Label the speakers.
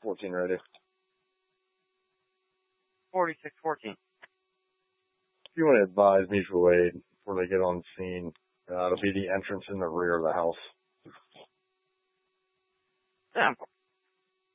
Speaker 1: 4614 ready.
Speaker 2: 4614.
Speaker 1: If you want to advise mutual aid before they get on scene, it'll be the entrance in the rear of the house.
Speaker 2: Yeah,